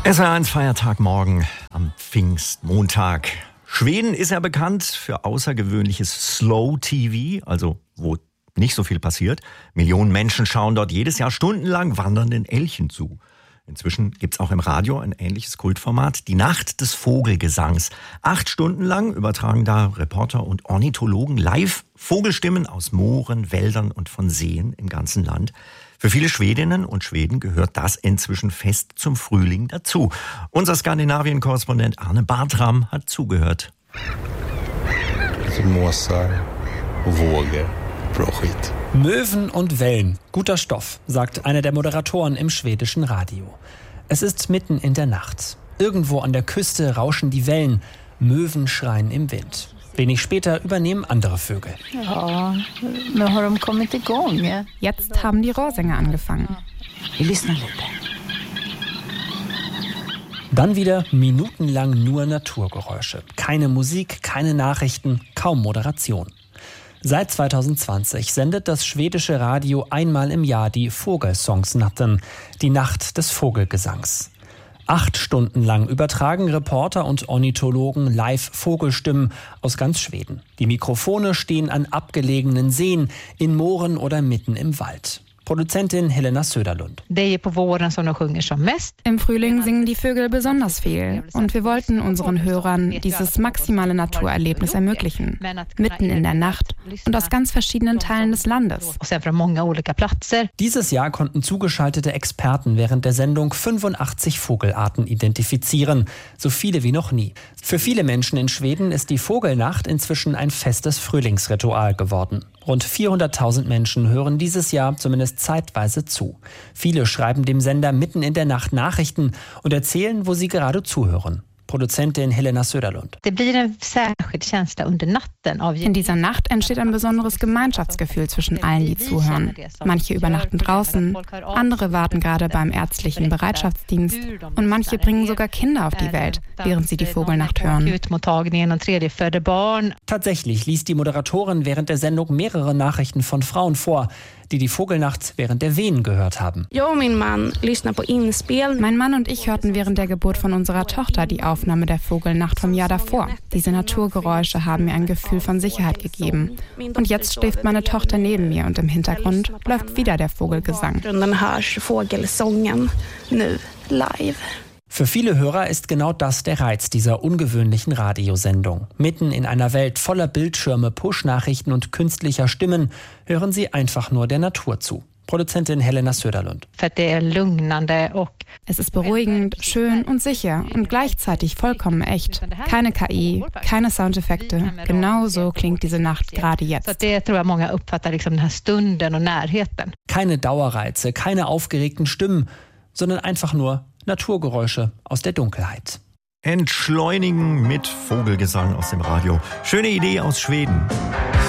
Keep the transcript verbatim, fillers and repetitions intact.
S W R eins Feiertag morgen am Pfingstmontag. Schweden ist ja bekannt für außergewöhnliches Slow-T V, also wo nicht so viel passiert. Millionen Menschen schauen dort jedes Jahr stundenlang wandernden Elchen zu. Inzwischen gibt's auch im Radio ein ähnliches Kultformat, die Nacht des Vogelgesangs. Acht Stunden lang übertragen da Reporter und Ornithologen live Vogelstimmen aus Mooren, Wäldern und von Seen im ganzen Land. Für viele Schwedinnen und Schweden gehört das inzwischen fest zum Frühling dazu. Unser Skandinavien-Korrespondent Arne Bartram hat zugehört. Also Måsar, Vågel, bra skit. Möwen und Wellen, guter Stoff, sagt einer der Moderatoren im schwedischen Radio. Es ist mitten in der Nacht. Irgendwo an der Küste rauschen die Wellen, Möwen schreien im Wind. Wenig später übernehmen andere Vögel. Ja, nu har de kommit igång. Jetzt haben die Rohrsänger angefangen. Wir lyssnar lite. Dann wieder minutenlang nur Naturgeräusche. Keine Musik, keine Nachrichten, kaum Moderation. Seit zwanzig zwanzig sendet das schwedische Radio einmal im Jahr die Fågelsångsnatten, die Nacht des Vogelgesangs. Acht Stunden lang übertragen Reporter und Ornithologen live Vogelstimmen aus ganz Schweden. Die Mikrofone stehen an abgelegenen Seen, in Mooren oder mitten im Wald. Produzentin Helena Söderlund. Im Frühling singen die Vögel besonders viel und wir wollten unseren Hörern dieses maximale Naturerlebnis ermöglichen. Mitten in der Nacht und aus ganz verschiedenen Teilen des Landes. Dieses Jahr konnten zugeschaltete Experten während der Sendung fünfundachtzig Vogelarten identifizieren, so viele wie noch nie. Für viele Menschen in Schweden ist die Vogelnacht inzwischen ein festes Frühlingsritual geworden. Rund vierhunderttausend Menschen hören dieses Jahr zumindest zeitweise zu. Viele schreiben dem Sender mitten in der Nacht Nachrichten und erzählen, wo sie gerade zuhören. Produzentin Helena Söderlund. In dieser Nacht entsteht ein besonderes Gemeinschaftsgefühl zwischen allen, die zuhören. Manche übernachten draußen, andere warten gerade beim ärztlichen Bereitschaftsdienst und manche bringen sogar Kinder auf die Welt, während sie die Vogelnacht hören. Tatsächlich liest die Moderatorin während der Sendung mehrere Nachrichten von Frauen vor, die die Vogelnacht während der Wehen gehört haben. Mein Mann und ich hörten während der Geburt von unserer Tochter die Aufnahme der Vogelnacht vom Jahr davor. Diese Naturgeräusche haben mir ein Gefühl von Sicherheit gegeben. Und jetzt schläft meine Tochter neben mir und im Hintergrund läuft wieder der Vogelgesang. Für viele Hörer ist genau das der Reiz dieser ungewöhnlichen Radiosendung. Mitten in einer Welt voller Bildschirme, Push-Nachrichten und künstlicher Stimmen hören sie einfach nur der Natur zu. Produzentin Helena Söderlund. Es ist beruhigend, schön und sicher und gleichzeitig vollkommen echt. Keine K I, keine Soundeffekte. Genau so klingt diese Nacht gerade jetzt. Keine Dauerreize, keine aufgeregten Stimmen, sondern einfach nur Naturgeräusche aus der Dunkelheit. Entschleunigen mit Vogelgesang aus dem Radio. Schöne Idee aus Schweden.